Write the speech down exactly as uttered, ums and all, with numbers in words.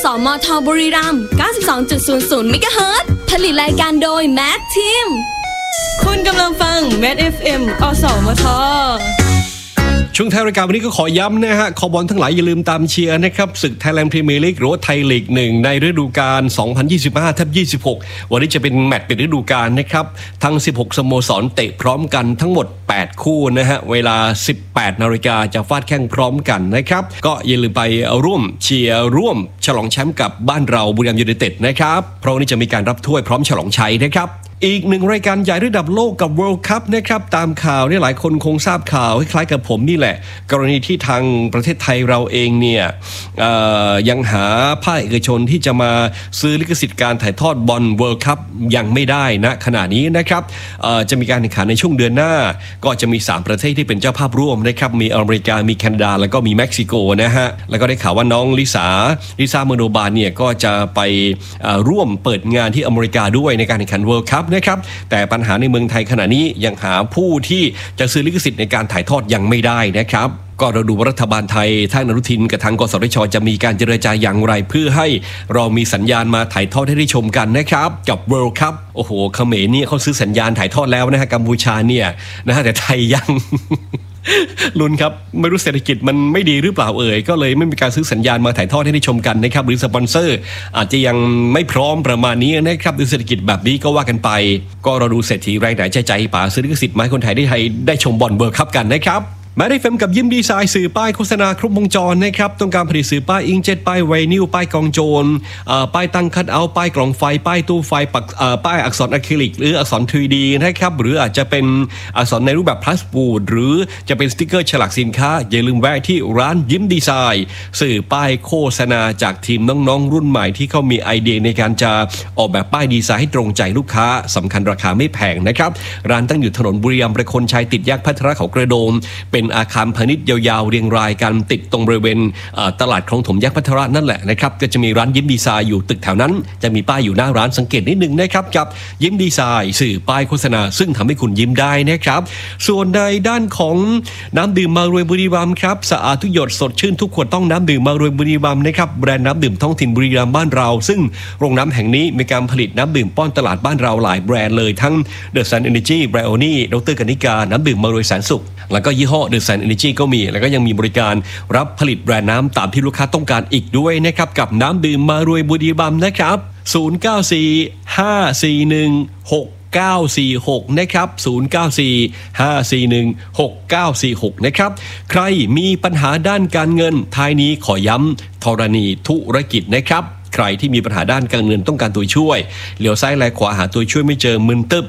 มทบุรีรัมย์ เก้าสิบสองจุดศูนย์ศูนย์ เมกะเฮิรตซ์ ผลิตรายการโดย Mad Team คุณกำลังฟัง Mad เอฟ เอ็ม อสมทช่วงท้ายรายการวันนี้ก็ขอย้ำนะฮะคอบอลทั้งหลายอย่าลืมตามเชียร์นะครับศึก Thailand Premier League หรือว่าไทยลีกหนึ่งในฤดูกาล สองพันยี่สิบห้า ทับ ยี่สิบหก วันนี้จะเป็นแมตช์ปิดฤดูกาลนะครับทั้งสิบหกสโมสรเตะพร้อมกันทั้งหมดแปดคู่นะฮะเวลา สิบแปดนาฬิกาจะฟาดแข่งพร้อมกันนะครับก็อย่าลืมไปร่วมเชียร์ร่วมฉลองแชมป์กับบ้านเราบุรีรัมย์ยูไนเต็ดนะครับเพราะวันนี้จะมีการรับถ้วยพร้อมฉลองชัยนะครับอีกหนึ่งรายการใหญ่ระดับโลกกับ World Cup นะครับตามข่าวเนี่ยหลายคนคงทราบข่าวคล้ายๆกับผมนี่แหละกรณีที่ทางประเทศไทยเราเองเนี่ยยังหาภาคเอกชนที่จะมาซื้อลิขสิทธิ์การถ่ายทอดบอล World Cup ยังไม่ได้นะขณะนี้นะครับจะมีการแข่งขันในช่วงเดือนหน้าก็จะมีสามประเทศที่เป็นเจ้าภาพร่วมนะครับมีอเมริกามีแคนาดาแล้วก็มีเม็กซิโกนะฮะแล้วก็ได้ข่าวว่าน้องลิซ่าลิซ่าเมโนบาลเนี่ยก็จะไปร่วมเปิดงานที่อเมริกาด้วยในการแข่งขัน World Cupนะครับแต่ปัญหาในเมืองไทยขณะนี้ยังหาผู้ที่จะซื้อลิขสิทธิ์ในการถ่ายทอดยังไม่ได้นะครับก็เราดูว่ารัฐบาลไทยทางอนุทินกับทางกสทช.จะมีการเจรจาอย่างไรเพื่อให้เรามีสัญญาณมาถ่ายทอดให้ได้ชมกันนะครับกับ World Cup โอ้โหเขมรเนี่ยเขาซื้อสัญญาณถ่ายทอดแล้วนะฮะกัมพูชาเนี่ยนะฮะแต่ไทยยัง ลุ้นครับไม่รู้เศรษฐกิจมันไม่ดีหรือเปล่าเอ่ยก็เลยไม่มีการซื้อสัญญาณมาถ่ายทอดให้ได้ชมกันนะครับหรือสปอนเซอร์อาจจะยังไม่พร้อมประมาณนี้นะครับดูเศรษฐกิจแบบนี้ก็ว่ากันไปก็เราดูเศรษฐีรายไหนใจใจป่าซื้อลิขสิทธิ์มาให้คนไทยได้ไทยได้ชมบอลเวิลด์คัพกันนะครับมาได้เฟมกับยิ้มดีไซน์สื่อป้ายโฆษณาครบวงจรนะครับต้องการผลิตสื่อป้ายอิงเจ็ตป้ายไวนิลป้ายกองโจรป้ายตั้งคัทเอาท์ป้ายกล่องไฟป้ายตู้ไฟปักป้ายอักษรอะคริลิกหรืออักษร ทรี ดี นะครับหรืออาจจะเป็นอักษรในรูปแบบพลาสติกหรือจะเป็นสติ๊กเกอร์ฉลากสินค้าอย่าลืมแวะที่ร้านยิ้มดีไซน์สื่อป้ายโฆษณาจากทีมน้องๆรุ่นใหม่ที่เขามีไอเดียในการจะออกแบบป้ายดีไซน์ให้ตรงใจลูกค้าสำคัญราคาไม่แพงนะครับร้านตั้งอยู่ถนนบุรีรัมย์ประคนชัยติดแยกพัทรเขากระโดงเป็นอาคารพาณิชย์ยาวๆเรียงรายกันติดตรงบริเวณตลาดคลองถมแยกพัทรนั่นแหละนะครับก็จะมีร้านยิ้มดีไซน์อยู่ตึกแถวนั้นจะมีป้ายอยู่หน้าร้านสังเกตนิดนึงนะครับกับยิ้มดีไซน์สื่อป้ายโฆษณาซึ่งทำให้คุณยิ้มได้นะครับส่วนในด้านของน้ำดื่มมารวยบุรีรัมย์ครับสะอาดทุกหยดสดชื่นทุกขวดต้องน้ำดื่มมารวยบุรีรัมย์นะครับแบรนด์น้ำดื่มท้องถิ่นบุรีรัมย์บ้านเราซึ่งโรงน้ำแห่งนี้มีการผลิตน้ำดื่มป้อนตลาดบ้านเราหลายแบรนด์เลยทั้ง The Sun Energy Brownie ดร.กนิกาน้ำดื่มมารวยแสนสุขแล้วก็ยี่ห้อ The Sun Energy ก็มีแล้วก็ยังมีบริการรับผลิตแบรนด์น้ำตามที่ลูกค้าต้องการอีกด้วยนะครับกับน้ำดื่มมารวยบุรีรัมย์นะครับศูนย์ เก้า สี่ ห้า สี่ หนึ่ง หก เก้า สี่ หกนะครับศูนย์ เก้า สี่ ห้า สี่ หนึ่ง หก เก้า สี่ หกนะครับใครมีปัญหาด้านการเงินท้ายนี้ขอย้ำธรณีธุรกิจนะครับใครที่มีปัญหาด้านการเงินต้องการตัวช่วยเหลียวซ้ายแลขวาหาตัวช่วยไม่เจอมึนตึ๊บ